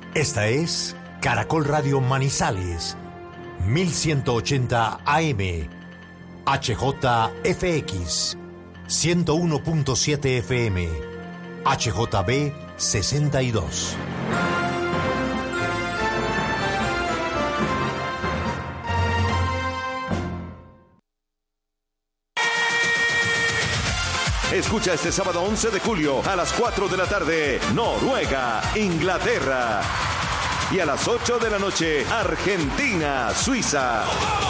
Esta es Caracol Radio Manizales, 1180 AM, HJFX, 101.7 FM, HJB 62. Escucha este sábado 11 de julio a las 4 de la tarde, Noruega, Inglaterra. Y a las 8 de la noche, Argentina, Suiza.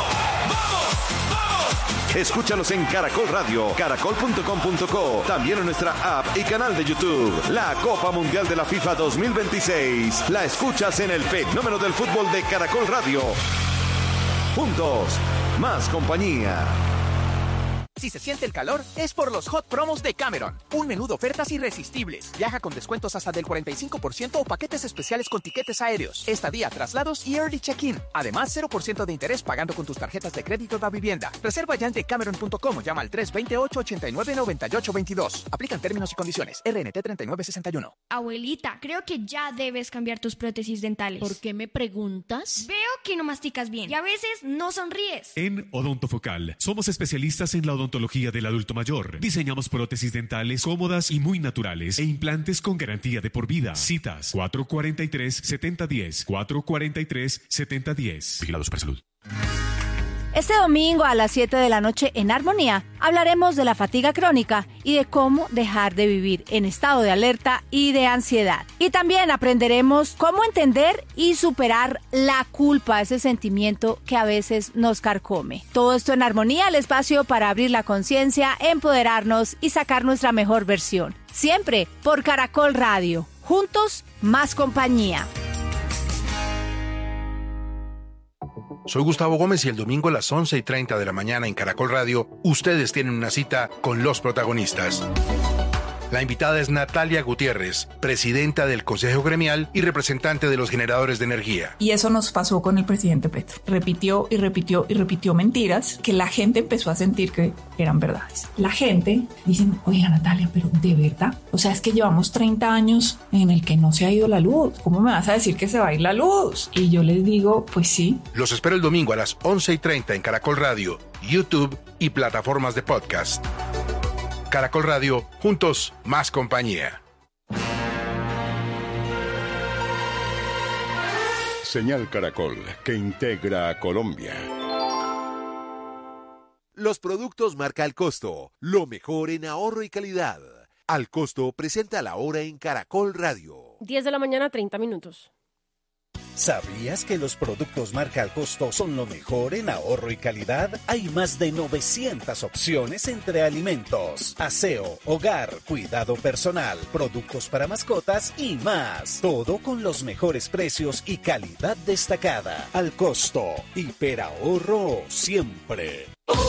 Escúchanos en Caracol Radio, caracol.com.co, también en nuestra app y canal de YouTube. La Copa Mundial de la FIFA 2026. La escuchas en el fenómeno del fútbol de Caracol Radio. Juntos, más compañía. Si se siente el calor, es por los Hot Promos de Cameron. Un menú de ofertas irresistibles. Viaja con descuentos hasta del 45% o paquetes especiales con tiquetes aéreos, estadía, traslados y early check-in. Además, 0% de interés pagando con tus tarjetas de crédito de vivienda. Reserva ya en decameron.com o llama al 328-89-9822. Aplican términos y condiciones. RNT 3961. Abuelita, creo que ya debes cambiar tus prótesis dentales. ¿Por qué me preguntas? Veo que no masticas bien y a veces no sonríes. En Odontofocal somos especialistas en la odontología del adulto mayor. Diseñamos prótesis dentales cómodas y muy naturales e implantes con garantía de por vida. Citas 443-7010, 443-7010. Vigilado Supersalud. Este domingo a las 7 de la noche en Armonía hablaremos de la fatiga crónica y de cómo dejar de vivir en estado de alerta y de ansiedad. Y también aprenderemos cómo entender y superar la culpa, ese sentimiento que a veces nos carcome. Todo esto en Armonía, el espacio para abrir la conciencia, empoderarnos y sacar nuestra mejor versión. Siempre por Caracol Radio. Juntos, más compañía. Soy Gustavo Gómez y el domingo a las 11:30 de la mañana en Caracol Radio, ustedes tienen una cita con los protagonistas. La invitada es Natalia Gutiérrez, presidenta del Consejo Gremial y representante de los generadores de energía. Y eso nos pasó con el presidente Petro. Repitió y repitió y repitió mentiras que la gente empezó a sentir que eran verdades. La gente dice, oiga Natalia, pero ¿de verdad? O sea, es que llevamos 30 años en el que no se ha ido la luz. ¿Cómo me vas a decir que se va a ir la luz? Y yo les digo, pues sí. Los espero el domingo a las 11:30 en Caracol Radio, YouTube y plataformas de podcast. Caracol Radio, juntos, más compañía. Señal Caracol, que integra a Colombia. Los productos marca Al Costo, lo mejor en ahorro y calidad. Al Costo presenta la hora en Caracol Radio. 10 de la mañana, 30 minutos. ¿Sabías que los productos marca Al Costo son lo mejor en ahorro y calidad? Hay más de 900 opciones entre alimentos, aseo, hogar, cuidado personal, productos para mascotas y más. Todo con los mejores precios y calidad destacada. Al Costo, hiperahorro siempre.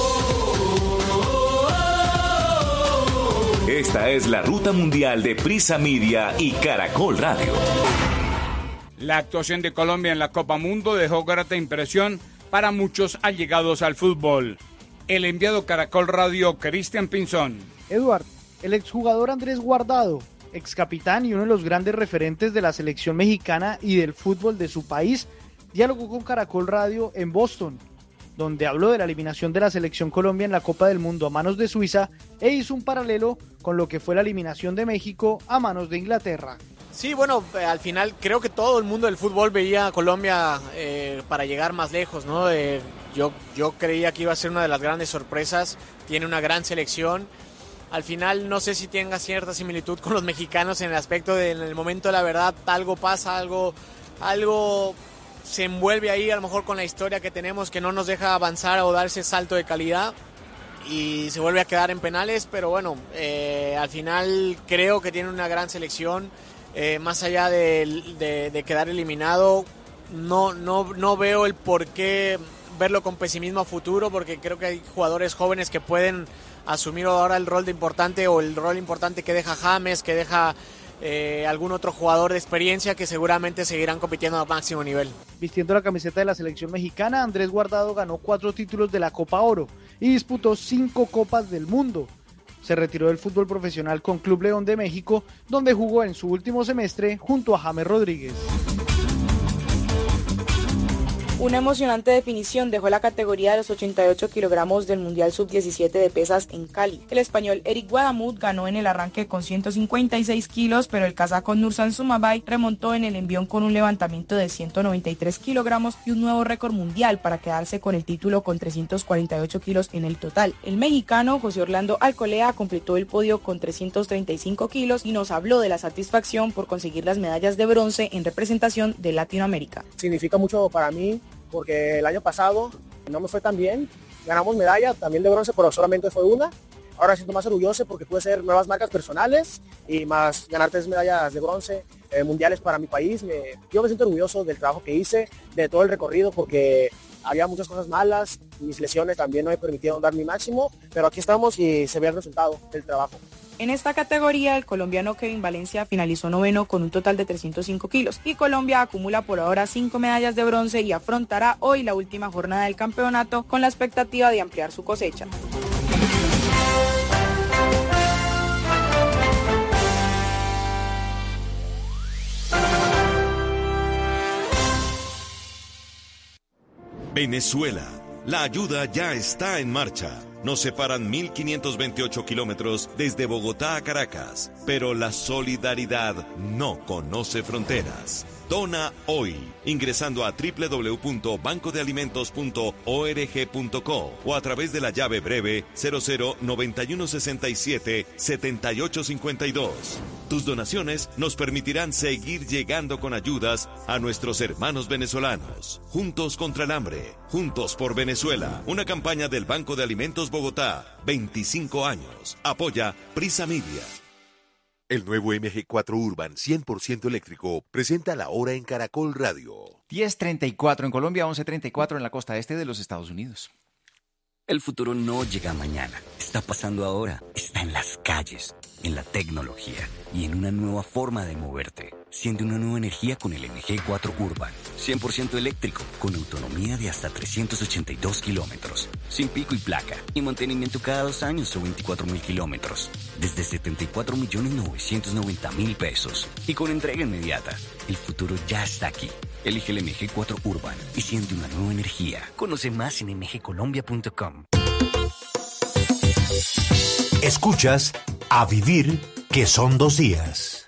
Esta es la ruta mundial de Prisa Media y Caracol Radio. La actuación de Colombia en la Copa Mundo dejó grata impresión para muchos allegados al fútbol. El enviado Caracol Radio, Cristian Pinzón. Eduard, el exjugador Andrés Guardado, excapitán y uno de los grandes referentes de la selección mexicana y del fútbol de su país, dialogó con Caracol Radio en Boston, donde habló de la eliminación de la selección Colombia en la Copa del Mundo a manos de Suiza e hizo un paralelo con lo que fue la eliminación de México a manos de Inglaterra. Sí, bueno, al final creo que todo el mundo del fútbol veía a Colombia para llegar más lejos, ¿no? Yo creía que iba a ser una de las grandes sorpresas, tiene una gran selección. Al final no sé si tenga cierta similitud con los mexicanos en el aspecto de en el momento de la verdad algo pasa, algo se envuelve ahí a lo mejor con la historia que tenemos que no nos deja avanzar o dar ese salto de calidad y se vuelve a quedar en penales, pero bueno, al final creo que tiene una gran selección. Más allá de quedar eliminado, no veo el por qué verlo con pesimismo a futuro, porque creo que hay jugadores jóvenes que pueden asumir ahora el rol de importante o el rol importante que deja James, que deja algún otro jugador de experiencia que seguramente seguirán compitiendo a máximo nivel. Vistiendo la camiseta de la selección mexicana, Andrés Guardado ganó 4 títulos de la Copa Oro y disputó 5 Copas del Mundo. Se retiró del fútbol profesional con Club León de México, donde jugó en su último semestre junto a James Rodríguez. Una emocionante definición dejó la categoría de los 88 kilogramos del Mundial Sub-17 de pesas en Cali. El español Eric Guadamut ganó en el arranque con 156 kilos, pero el cazaco Nursan Sumabay remontó en el envión con un levantamiento de 193 kilogramos y un nuevo récord mundial para quedarse con el título con 348 kilos en el total. El mexicano José Orlando Alcolea completó el podio con 335 kilos y nos habló de la satisfacción por conseguir las medallas de bronce en representación de Latinoamérica. Significa mucho para mí porque el año pasado no me fue tan bien. Ganamos medalla también de bronce, pero solamente fue una. Ahora siento más orgulloso porque pude hacer nuevas marcas personales y más ganar 3 medallas de bronce mundiales para mi país. Yo me siento orgulloso del trabajo que hice, de todo el recorrido, porque había muchas cosas malas. Mis lesiones también no me permitieron dar mi máximo, pero aquí estamos y se ve el resultado del trabajo. En esta categoría, el colombiano Kevin Valencia finalizó noveno con un total de 305 kilos y Colombia acumula por ahora 5 medallas de bronce y afrontará hoy la última jornada del campeonato con la expectativa de ampliar su cosecha. Venezuela. La ayuda ya está en marcha. Nos separan 1.528 kilómetros desde Bogotá a Caracas, pero la solidaridad no conoce fronteras. Dona hoy, ingresando a www.bancodealimentos.org.co o a través de la llave breve 0091677852. Tus donaciones nos permitirán seguir llegando con ayudas a nuestros hermanos venezolanos. Juntos contra el hambre, juntos por Venezuela. Una campaña del Banco de Alimentos Bogotá, 25 años. Apoya Prisa Media. El nuevo MG4 Urban 100% eléctrico presenta la hora en Caracol Radio. 10:34 en Colombia, 11:34 en la costa este de los Estados Unidos. El futuro no llega mañana, está pasando ahora, está en las calles, en la tecnología y en una nueva forma de moverte. Siente una nueva energía con el MG4 Urban, 100% eléctrico, con autonomía de hasta 382 kilómetros, sin pico y placa, y mantenimiento cada 2 años o 24.000 kilómetros, desde 74.990.000 pesos, y con entrega inmediata. El futuro ya está aquí. Elige el MG4 Urban y siente una nueva energía. Conoce más en mgcolombia.com. Escuchas A Vivir, que son 2 días.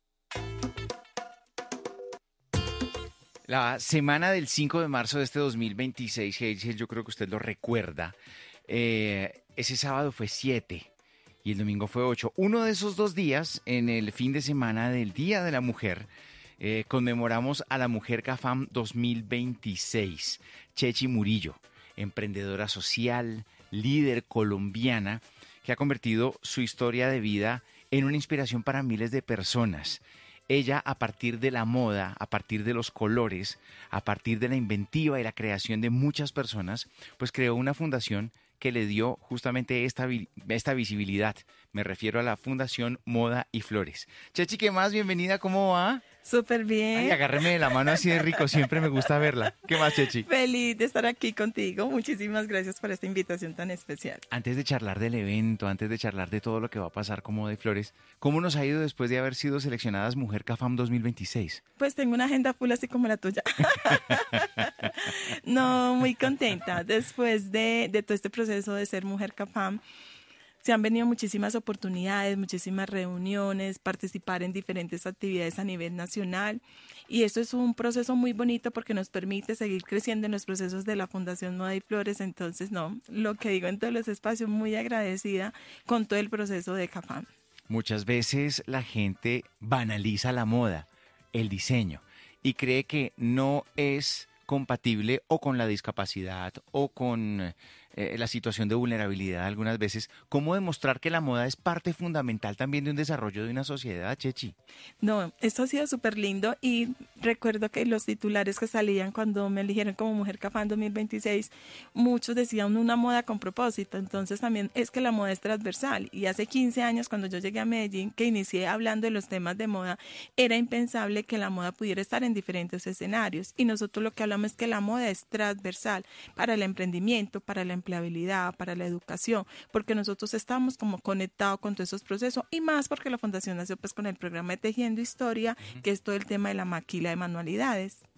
La semana del 5 de marzo de este 2026, Hazel, yo creo que usted lo recuerda, ese sábado fue 7 y el domingo fue 8. Uno de esos 2 días, en el fin de semana del Día de la Mujer, conmemoramos a la Mujer CAFAM 2026. Chechi Murillo, emprendedora social, líder colombiana, que ha convertido su historia de vida en una inspiración para miles de personas. Ella, a partir de la moda, a partir de los colores, a partir de la inventiva y la creación de muchas personas, pues creó una fundación que le dio justamente esta visibilidad. Me refiero a la Fundación Moda y Flores. Chechi, ¿qué más? Bienvenida, ¿cómo va? Súper bien. Ay, agárreme de la mano así de rico, siempre me gusta verla. ¿Qué más, Chechi? Feliz de estar aquí contigo. Muchísimas gracias por esta invitación tan especial. Antes de charlar del evento, antes de charlar de todo lo que va a pasar con Moda y Flores, ¿cómo nos ha ido después de haber sido seleccionadas Mujer CAFAM 2026? Pues tengo una agenda full así como la tuya. No, muy contenta. Después de todo este proceso de ser Mujer CAFAM, se han venido muchísimas oportunidades, muchísimas reuniones, participar en diferentes actividades a nivel nacional, y esto es un proceso muy bonito porque nos permite seguir creciendo en los procesos de la Fundación Moda y Flores. Entonces, no, lo que digo en todos los espacios, muy agradecida con todo el proceso de CAFAM. Muchas veces la gente banaliza la moda, el diseño, y cree que no es compatible o con la discapacidad o con la situación de vulnerabilidad algunas veces. ¿Cómo demostrar que la moda es parte fundamental también de un desarrollo de una sociedad, Chechi? No, esto ha sido súper lindo, y recuerdo que los titulares que salían cuando me eligieron como Mujer CAFAM 2026, muchos decían una moda con propósito. Entonces también es que la moda es transversal, y hace 15 años cuando yo llegué a Medellín, que inicié hablando de los temas de moda, era impensable que la moda pudiera estar en diferentes escenarios, y nosotros lo que hablamos es que la moda es transversal para el emprendimiento, para la empleabilidad, para la educación, porque nosotros estamos como conectados con todos esos procesos, y más porque la fundación nació pues con el programa de Tejiendo Historia, que es todo el tema de la maquila de manualidades.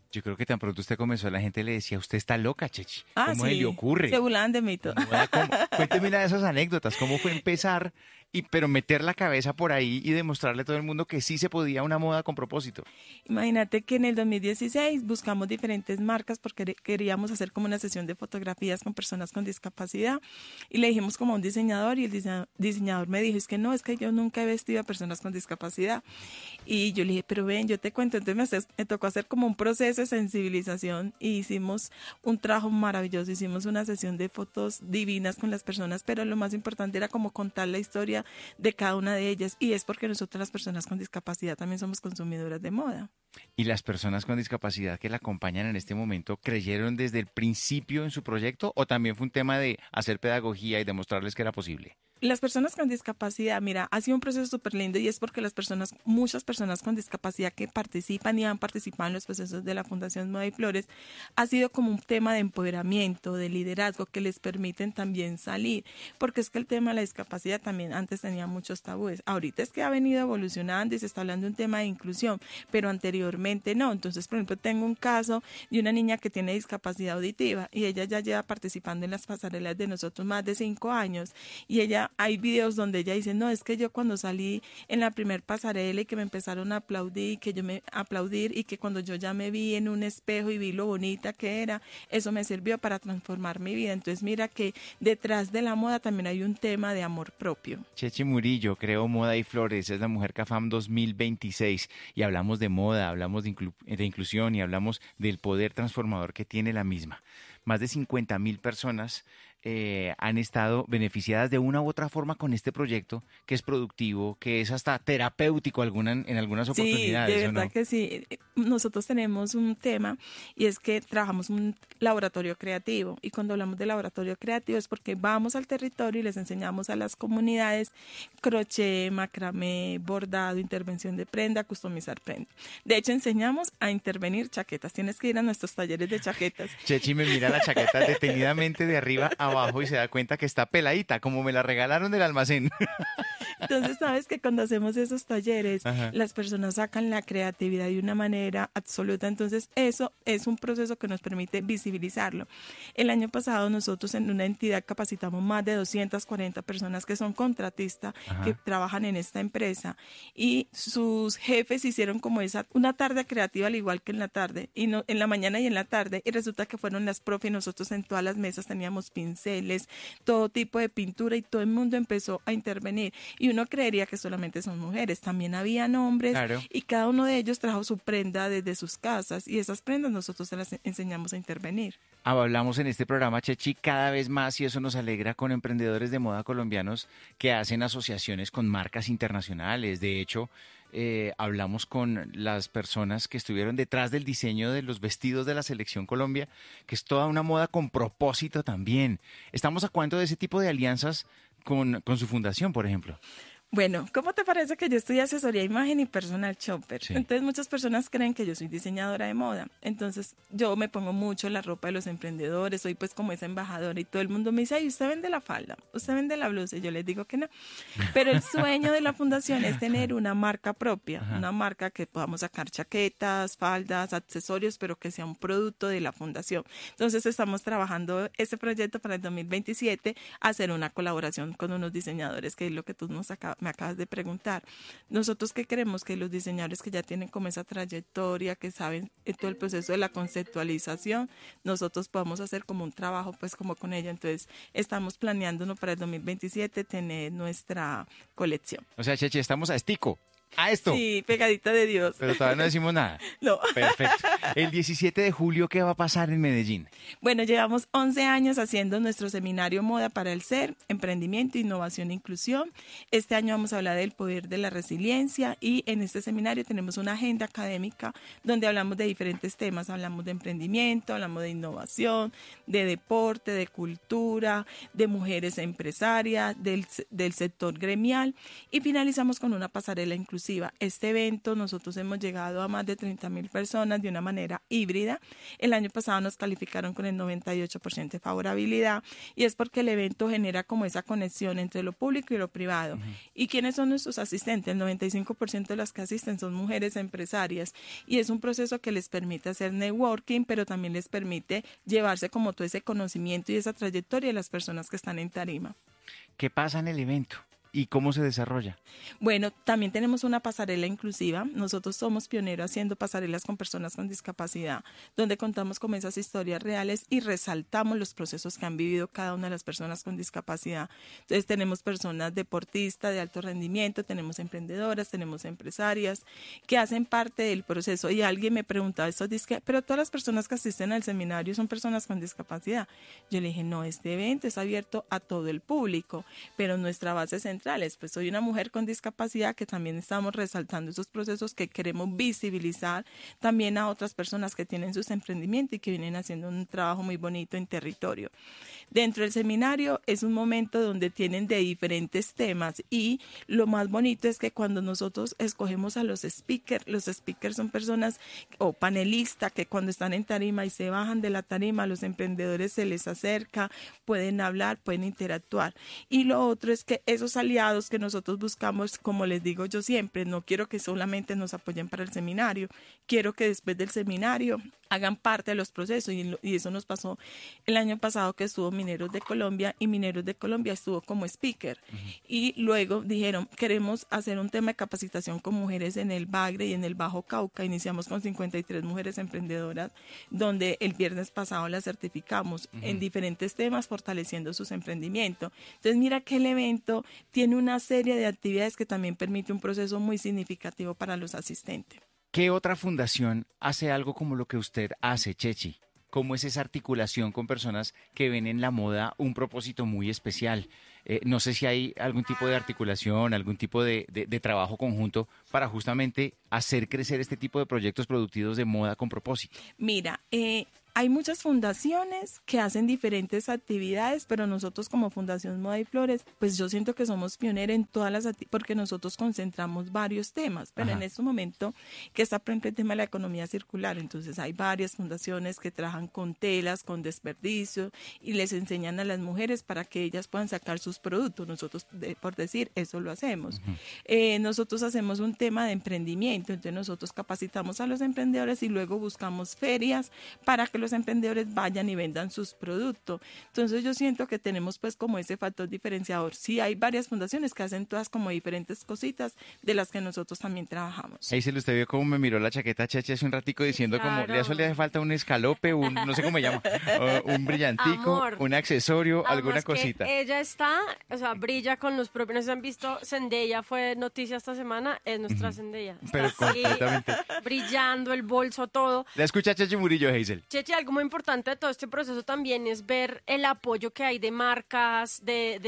Yo creo que tan pronto usted comenzó, la gente le decía, usted está loca, Chechi. ¿Cómo se sí. le ocurre? Se burlaban de mí todo. Cuénteme una de esas anécdotas, ¿cómo fue empezar pero meter la cabeza por ahí y demostrarle a todo el mundo que sí se podía una moda con propósito? Imagínate que en el 2016 buscamos diferentes marcas porque queríamos hacer como una sesión de fotografías con personas con discapacidad y le dijimos como a un diseñador y el diseñador me dijo, es que yo nunca he vestido a personas con discapacidad. Y yo le dije, pero ven, yo te cuento. Entonces me tocó hacer como un proceso de sensibilización y hicimos un trabajo maravilloso, hicimos una sesión de fotos divinas con las personas, pero lo más importante era como contar la historia de cada una de ellas, y es porque nosotros las personas con discapacidad también somos consumidoras de moda. ¿Y las personas con discapacidad que la acompañan en este momento creyeron desde el principio en su proyecto o también fue un tema de hacer pedagogía y demostrarles que era posible? Las personas con discapacidad, mira, ha sido un proceso súper lindo y es porque muchas personas con discapacidad que participan y han participado en los procesos de la Fundación Moda y Flores, ha sido como un tema de empoderamiento, de liderazgo que les permiten también salir, porque es que el tema de la discapacidad también antes tenía muchos tabúes. Ahorita es que ha venido evolucionando y se está hablando de un tema de inclusión, pero anteriormente no. Entonces, por ejemplo, tengo un caso de una niña que tiene discapacidad auditiva y ella ya lleva participando en las pasarelas de nosotros más de 5 años y hay videos donde ella dice, no, es que yo cuando salí en la primer pasarela y que me empezaron a aplaudir, y que cuando yo ya me vi en un espejo y vi lo bonita que era, eso me sirvió para transformar mi vida. Entonces mira que detrás de la moda también hay un tema de amor propio. Chechi Murillo creó Moda y Flores, es la Mujer CAFAM 2026 y hablamos de moda, hablamos de inclusión y hablamos del poder transformador que tiene la misma. Más de 50,000 personas han estado beneficiadas de una u otra forma con este proyecto, que es productivo, que es hasta terapéutico en algunas oportunidades. Sí, de verdad ¿no? que sí. Nosotros tenemos un tema y es que trabajamos un laboratorio creativo, y cuando hablamos de laboratorio creativo es porque vamos al territorio y les enseñamos a las comunidades crochet, macramé, bordado, intervención de prenda, customizar prenda. De hecho, enseñamos a intervenir chaquetas. Tienes que ir a nuestros talleres de chaquetas. Chechi me mira la chaqueta detenidamente de arriba abajo y se da cuenta que está peladita, como me la regalaron del almacén. Entonces, sabes que cuando hacemos esos talleres, las personas sacan la creatividad de una manera absoluta. Entonces, eso es un proceso que nos permite visibilizarlo. El año pasado nosotros en una entidad capacitamos más de 240 personas que son contratistas, que trabajan en esta empresa, y sus jefes hicieron como una tarde creativa al igual que en la tarde, y no, en la mañana y en la tarde, y resulta que fueron las profe y nosotros en todas las mesas teníamos pinceles, todo tipo de pintura, y todo el mundo empezó a intervenir. Y uno creería que solamente son mujeres, también habían hombres, claro. Y cada uno de ellos trajo su prenda desde sus casas, y esas prendas nosotros se las enseñamos a intervenir. Hablamos en este programa, Chechi, cada vez más, y eso nos alegra, con emprendedores de moda colombianos que hacen asociaciones con marcas internacionales. De hecho, hablamos con las personas que estuvieron detrás del diseño de los vestidos de la Selección Colombia, que es toda una moda con propósito también. ¿Estamos a cuánto de ese tipo de alianzas con su fundación, por ejemplo? Bueno, ¿cómo te parece que yo estudié asesoría imagen y personal shopper? Sí. Entonces muchas personas creen que yo soy diseñadora de moda. Entonces yo me pongo mucho la ropa de los emprendedores, soy pues como esa embajadora, y todo el mundo me dice, ay, usted vende la falda, usted vende la blusa, y yo les digo que no. Pero el sueño de la fundación es tener una marca propia, una marca que podamos sacar chaquetas, faldas, accesorios, pero que sea un producto de la fundación. Entonces estamos trabajando este proyecto para el 2027, hacer una colaboración con unos diseñadores, que es lo que tú me acabas de preguntar. Nosotros que queremos que los diseñadores que ya tienen como esa trayectoria, que saben todo el proceso de la conceptualización, nosotros podamos hacer como un trabajo pues como con ella. Entonces estamos planeándonos para el 2027 tener nuestra colección. O sea, Chechi, estamos a estico. ¿A esto? Sí, pegadita de Dios. Pero todavía no decimos nada. No. Perfecto. El 17 de julio, ¿qué va a pasar en Medellín? Bueno, llevamos 11 años haciendo nuestro seminario Moda para el Ser, Emprendimiento, Innovación e Inclusión. Este año vamos a hablar del poder de la resiliencia, y en este seminario tenemos una agenda académica donde hablamos de diferentes temas. Hablamos de emprendimiento, hablamos de innovación, de deporte, de cultura, de mujeres empresarias, del sector gremial, y finalizamos con una pasarela inclusiva inclusiva. Este evento nosotros hemos llegado a más de 30.000 personas de una manera híbrida. El año pasado nos calificaron con el 98% de favorabilidad y es porque el evento genera como esa conexión entre lo público y lo privado. ¿Y quiénes son nuestros asistentes? El 95% de las que asisten son mujeres empresarias y es un proceso que les permite hacer networking, pero también les permite llevarse como todo ese conocimiento y esa trayectoria de las personas que están en tarima. ¿Qué pasa en el evento? ¿Y cómo se desarrolla? Bueno, también tenemos una pasarela inclusiva. Nosotros somos pioneros haciendo pasarelas con personas con discapacidad, donde contamos con esas historias reales y resaltamos los procesos que han vivido cada una de las personas con discapacidad. Entonces tenemos personas deportistas de alto rendimiento, tenemos emprendedoras, tenemos empresarias que hacen parte del proceso. Y alguien me preguntaba esto, dice, pero todas las personas que asisten al seminario son personas con discapacidad. Yo le dije, no, este evento es abierto a todo el público, pero nuestra base central pues soy una mujer con discapacidad que también estamos resaltando esos procesos que queremos visibilizar también a otras personas que tienen sus emprendimientos y que vienen haciendo un trabajo muy bonito en territorio. Dentro del seminario es un momento donde tienen de diferentes temas y lo más bonito es que cuando nosotros escogemos a los speakers son personas o panelistas que cuando están en tarima y se bajan de la tarima, a los emprendedores se les acerca, pueden hablar, pueden interactuar. Y lo otro es que esos aliados que nosotros buscamos, como les digo yo siempre, no quiero que solamente nos apoyen para el seminario, quiero que después del seminario hagan parte de los procesos y eso nos pasó el año pasado que estuvo Mineros de Colombia y Mineros de Colombia estuvo como speaker y luego dijeron queremos hacer un tema de capacitación con mujeres en el Bagre y en el Bajo Cauca. Iniciamos con 53 mujeres emprendedoras donde el viernes pasado las certificamos en diferentes temas fortaleciendo sus emprendimientos. Entonces mira que el evento tiene una serie de actividades que también permite un proceso muy significativo para los asistentes. ¿Qué otra fundación hace algo como lo que usted hace, Chechi? ¿Cómo es esa articulación con personas que ven en la moda un propósito muy especial? No sé si hay algún tipo de articulación, algún tipo de trabajo conjunto para justamente hacer crecer este tipo de proyectos productivos de moda con propósito. Mira, hay muchas fundaciones que hacen diferentes actividades, pero nosotros como Fundación Moda y Flores, pues yo siento que somos pioneros en todas las actividades porque nosotros concentramos varios temas, pero en este momento que está por ejemplo el tema de la economía circular, entonces hay varias fundaciones que trabajan con telas, con desperdicio y les enseñan a las mujeres para que ellas puedan sacar sus productos. Nosotros, por decir, eso lo hacemos. Nosotros hacemos un tema de emprendimiento, entonces nosotros capacitamos a los emprendedores y luego buscamos ferias para que los emprendedores vayan y vendan sus productos. Entonces yo siento que tenemos pues como ese factor diferenciador. Sí hay varias fundaciones que hacen todas como diferentes cositas de las que nosotros también trabajamos. Ahí se usted vio cómo me miró la chaqueta Chechi hace un ratico diciendo como, eso le hace falta un escalope, un, no sé cómo se llama, un brillantico, Amor. un accesorio, alguna Además cosita. Que ella está, o sea, brilla con los propios, no se han visto, Zendaya fue noticia esta semana, es nuestra Zendaya. Pero Está así, completamente. brillando, el bolso, todo. La escucha Chechi Murillo, Hazel. Chechi, algo muy importante de todo este proceso también es ver el apoyo que hay de marcas,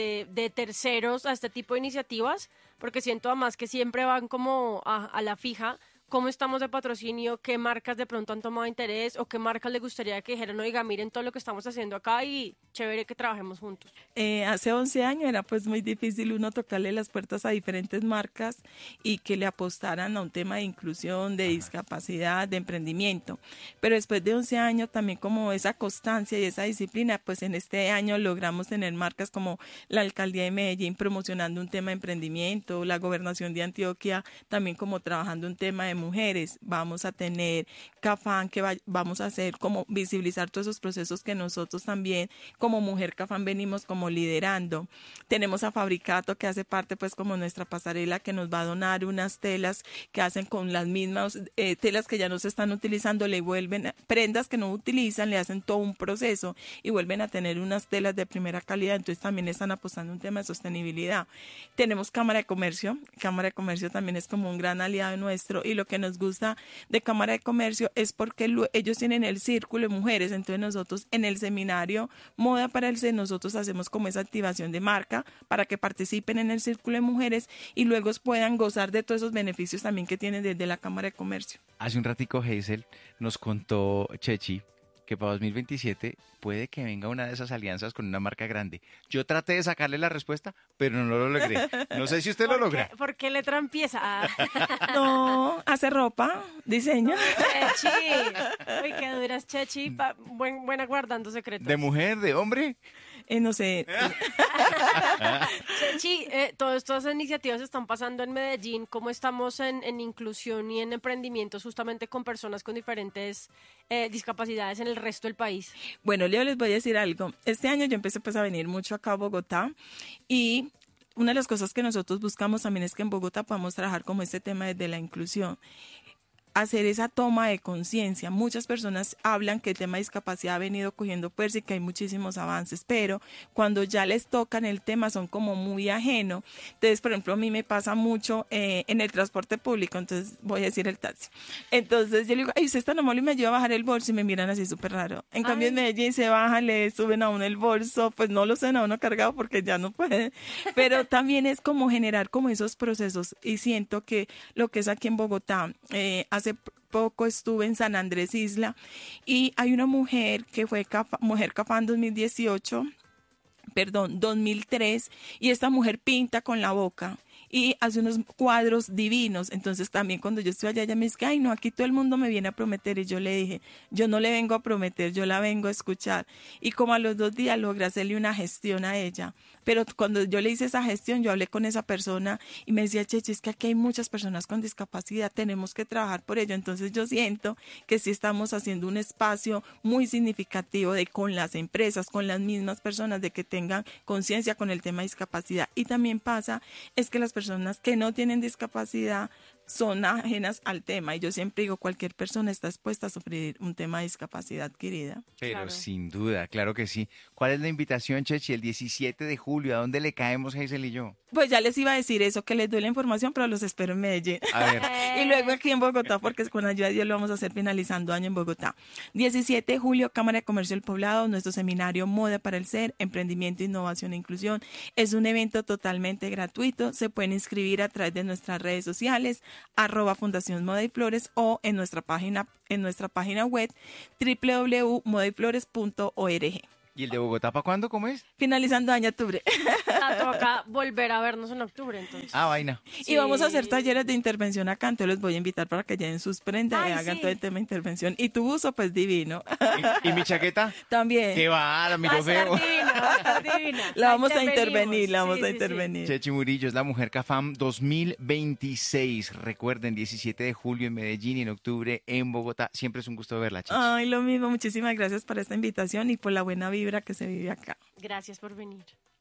de terceros a este tipo de iniciativas, porque siento además que siempre van como a la fija. ¿Cómo estamos de patrocinio? ¿Qué marcas de pronto han tomado interés? ¿O qué marcas les gustaría que dijeran, oiga, miren todo lo que estamos haciendo acá y chévere que trabajemos juntos? Hace 11 años era pues muy difícil uno tocarle las puertas a diferentes marcas y que le apostaran a un tema de inclusión, de discapacidad, de emprendimiento. Pero después de 11 años también como esa constancia y esa disciplina, pues en este año logramos tener marcas como la Alcaldía de Medellín promocionando un tema de emprendimiento, la Gobernación de Antioquia también como trabajando un tema de mujeres, vamos a tener Cafán que vamos a hacer como visibilizar todos esos procesos que nosotros también como Mujer Cafán venimos como liderando. Tenemos a Fabricato que hace parte pues como nuestra pasarela que nos va a donar unas telas que hacen con las mismas telas que ya no se están utilizando, le vuelven prendas que no utilizan, le hacen todo un proceso y vuelven a tener unas telas de primera calidad, entonces también están apostando un tema de sostenibilidad. Tenemos Cámara de Comercio también es como un gran aliado nuestro y lo que nos gusta de Cámara de Comercio es porque ellos tienen el círculo de mujeres, entonces nosotros en el seminario Moda para el C, nosotros hacemos como esa activación de marca para que participen en el círculo de mujeres y luego puedan gozar de todos esos beneficios también que tienen desde la Cámara de Comercio. Hace un ratico Hazel nos contó Chechi que para 2027 puede que venga una de esas alianzas con una marca grande. Yo traté de sacarle la respuesta, pero no lo logré. No sé si usted lo logra. ¿Por qué letra empieza? No, hace ropa, diseño. Chechi. Uy, qué duras, Chechi. Buena guardando secretos. ¿De mujer, de hombre? No sé. Chechi, todas estas iniciativas están pasando en Medellín. ¿Cómo estamos en inclusión y en emprendimientos justamente con personas con diferentes discapacidades en el resto del país? Bueno, yo les voy a decir algo. Este año yo empecé pues a venir mucho acá a Bogotá y una de las cosas que nosotros buscamos también es que en Bogotá podamos trabajar como este tema desde la inclusión. Hacer esa toma de conciencia. Muchas personas hablan que el tema de discapacidad ha venido cogiendo fuerza y que hay muchísimos avances, pero cuando ya les tocan el tema son como muy ajeno. Entonces, por ejemplo, a mí me pasa mucho en el transporte público, entonces voy a decir el taxi. Entonces yo le digo, ay, usted está normal y me ayuda a bajar el bolso y me miran así súper raro. En cambio en Medellín se bajan, le suben a uno el bolso, pues no lo suben a uno cargado porque ya no puede, pero también es como generar como esos procesos y siento que lo que es aquí en Bogotá, hace poco estuve en San Andrés Isla y hay una mujer que fue Mujer Cafá en 2003 y esta mujer pinta con la boca y hace unos cuadros divinos. Entonces también cuando yo estoy allá, ella me dice, ay no, aquí todo el mundo me viene a prometer, y yo le dije, yo no le vengo a prometer, yo la vengo a escuchar. Y como a los 2 días logré hacerle una gestión a ella, pero cuando yo le hice esa gestión, yo hablé con esa persona y me decía, Chechi, es que aquí hay muchas personas con discapacidad, tenemos que trabajar por ello. Entonces yo siento que sí estamos haciendo un espacio muy significativo de con las empresas, con las mismas personas, de que tengan conciencia con el tema de discapacidad. Y también pasa, es que las personas que no tienen discapacidad son ajenas al tema, y yo siempre digo, cualquier persona está expuesta a sufrir un tema de discapacidad adquirida. Pero Claro. sin duda, claro que sí. ¿Cuál es la invitación, Chechi? El 17 de julio, ¿a dónde le caemos, Hazel y yo? Pues ya les iba a decir eso, que les doy la información, pero los espero en Medellín. A ver. Y luego aquí en Bogotá, porque con ayuda de Dios lo vamos a hacer finalizando año en Bogotá. 17 de julio, Cámara de Comercio del Poblado, nuestro seminario Moda para el Ser, Emprendimiento, Innovación e Inclusión. Es un evento totalmente gratuito. Se pueden inscribir a través de nuestras redes sociales, @Fundación Moda y Flores, o en nuestra página web www.modayflores.org. ¿Y el de Bogotá para cuándo? ¿Cómo es? Finalizando año, octubre. Toca volver a vernos en octubre, entonces. Ah, vaina. Y vamos a hacer talleres de intervención acá, entonces los voy a invitar para que lleven sus prendas y hagan todo el tema de intervención. Y tu uso, pues divino. ¿Y mi chaqueta? También. ¿Qué va? La miro feo. Va a estar divina. La vamos a intervenir, Chechi Murillo es la Mujer Cafam 2026. Recuerden, 17 de julio en Medellín y en octubre en Bogotá. Siempre es un gusto verla, Chechi. Ay, lo mismo. Muchísimas gracias por esta invitación y por la buena vibra que se vive acá. Gracias por venir.